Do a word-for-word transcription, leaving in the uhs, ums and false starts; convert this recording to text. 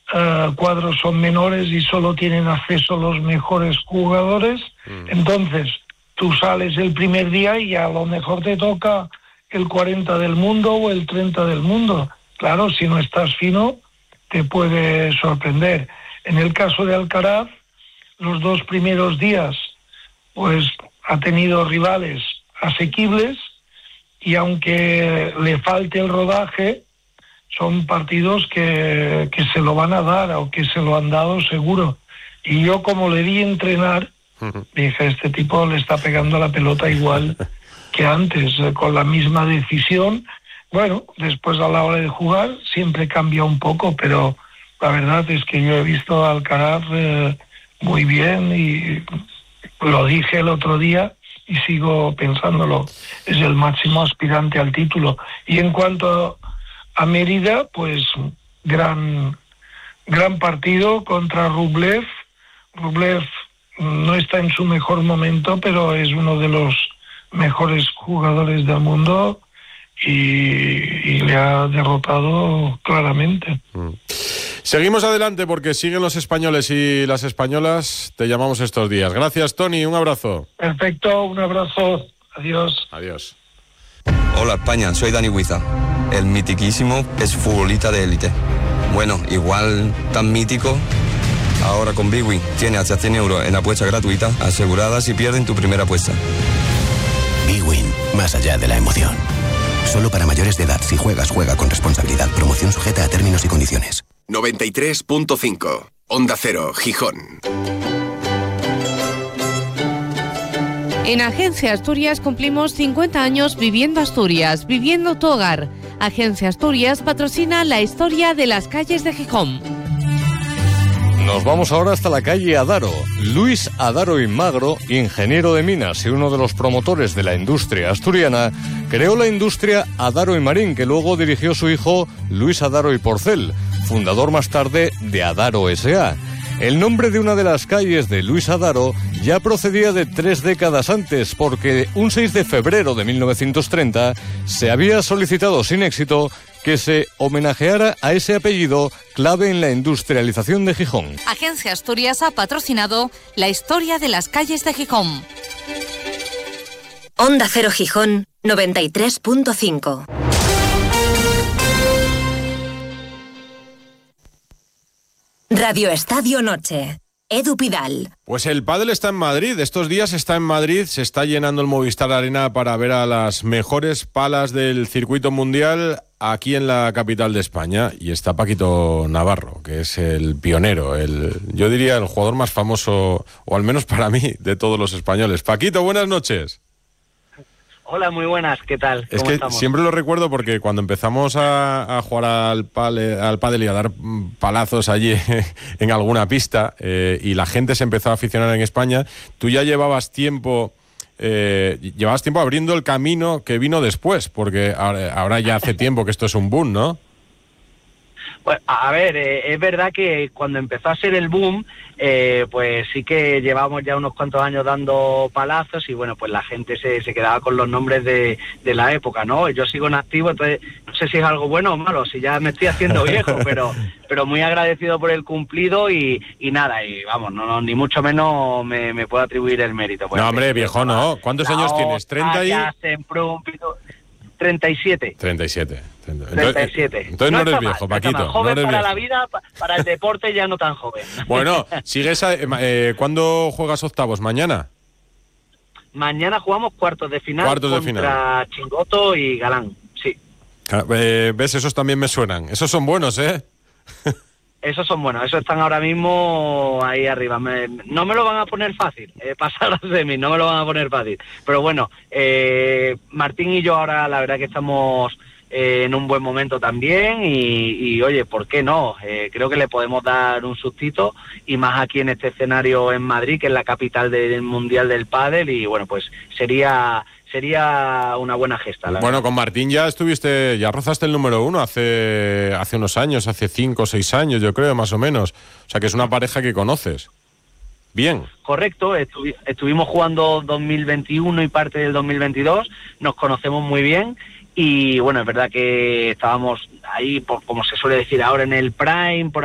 uh, cuadros son menores y solo tienen acceso los mejores jugadores. Mm. Entonces, tú sales el primer día y a lo mejor te toca el cuarenta del mundo o el treinta del mundo. Claro, si no estás fino, te puede sorprender. En el caso de Alcaraz, los dos primeros días, pues ha tenido rivales asequibles y aunque le falte el rodaje, son partidos que, que se lo van a dar o que se lo han dado seguro. Y yo, como le vi entrenar, dije, este tipo le está pegando la pelota igual que antes, con la misma decisión. Bueno, después a la hora de jugar siempre cambia un poco, pero la verdad es que yo he visto a Alcaraz eh, muy bien y lo dije el otro día y sigo pensándolo. Es el máximo aspirante al título. Y en cuanto a Mérida, pues gran, gran partido contra Rublev. Rublev no está en su mejor momento, pero es uno de los mejores jugadores del mundo y, y le ha derrotado claramente. Mm. Seguimos adelante porque siguen los españoles y las españolas. Te llamamos estos días. Gracias, Tony. Un abrazo. Perfecto, un abrazo. Adiós. Adiós. Hola, España. Soy Dani Huiza, el mitiquísimo exfutbolista de élite. Bueno, igual tan mítico. Ahora con Bwin tiene hasta cien euros en apuesta gratuita asegurada si pierden tu primera apuesta. Bwin, más allá de la emoción. Solo para mayores de edad. Si juegas, juega con responsabilidad. Promoción sujeta a términos y condiciones. noventa y tres punto cinco Onda Cero, Gijón. En Agencia Asturias cumplimos cincuenta años viviendo Asturias, viviendo tu hogar. Agencia Asturias patrocina la historia de las calles de Gijón. Nos vamos ahora hasta la calle Adaro. Luis Adaro y Magro, ingeniero de minas y uno de los promotores de la industria asturiana, creó la industria Adaro y Marín, que luego dirigió su hijo Luis Adaro y Porcel, fundador más tarde de Adaro ese a. El nombre de una de las calles de Luis Adaro ya procedía de tres décadas antes, porque un seis de febrero de mil novecientos treinta se había solicitado sin éxito que se homenajeara a ese apellido clave en la industrialización de Gijón. Agencia Asturias ha patrocinado la historia de las calles de Gijón. Onda Cero Gijón, noventa y tres punto cinco. Radio Estadio Noche. Edu Pidal. Pues el pádel está en Madrid. Estos días está en Madrid. Se está llenando el Movistar Arena para ver a las mejores palas del circuito mundial aquí en la capital de España. Y está Paquito Navarro, que es el pionero, el, yo diría el jugador más famoso, o al menos para mí, de todos los españoles. Paquito, buenas noches. Hola, muy buenas, ¿qué tal? Es que estamos? Siempre lo recuerdo porque cuando empezamos a, a jugar al, pale, al pádel y a dar palazos allí en alguna pista eh, y la gente se empezó a aficionar en España, tú ya llevabas tiempo, eh, llevabas tiempo abriendo el camino que vino después, porque ahora, ahora ya hace tiempo que esto es un boom, ¿no? Pues, a ver, eh, es verdad que cuando empezó a ser el boom, eh, pues sí que llevamos ya unos cuantos años dando palazos y bueno, pues la gente se, se quedaba con los nombres de, de la época, ¿no? Yo sigo en activo, entonces no sé si es algo bueno o malo, si ya me estoy haciendo viejo, pero pero muy agradecido por el cumplido y, y nada, y vamos, no, no ni mucho menos me, me puedo atribuir el mérito. Pues, no, hombre, viejo, ¿no? ¿Cuántos años tienes? ¿treinta y...? treinta y siete. treinta y siete. Entonces, treinta y siete. Entonces no, no eres mal, viejo, no Paquito. Joven no eres para viejo. la vida, para el deporte ya no tan joven. Bueno, sigues a, eh, ¿cuándo juegas octavos? ¿Mañana? Mañana jugamos cuartos de final cuartos de contra final. Chingoto y Galán, sí. Eh, ¿Ves? Esos también me suenan. Esos son buenos, ¿eh? Esos son buenos, esos están ahora mismo ahí arriba. Me, no me lo van a poner fácil, eh, pasar a semis, no me lo van a poner fácil. Pero bueno, eh, Martín y yo ahora la verdad que estamos eh, en un buen momento también y, y oye, ¿por qué no? Eh, creo que le podemos dar un sustito y más aquí en este escenario en Madrid, que es la capital del Mundial del Pádel y bueno, pues sería... sería una buena gesta. La bueno, verdad. con Martín ya estuviste, ya rozaste el número uno hace, hace unos años, hace cinco o seis años, yo creo, más o menos. O sea, que es una pareja que conoces. Bien. Correcto, estuvi- estuvimos jugando dos mil veintiuno y parte del dos mil veintidós, nos conocemos muy bien y bueno, es verdad que estábamos ahí, por, como se suele decir ahora, en el prime, por